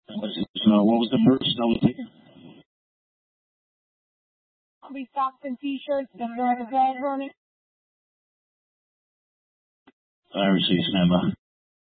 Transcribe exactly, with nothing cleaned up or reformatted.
So what was the first double ticker? I'll be socks and t-shirts, gonna drive a van on it. I received, stand by.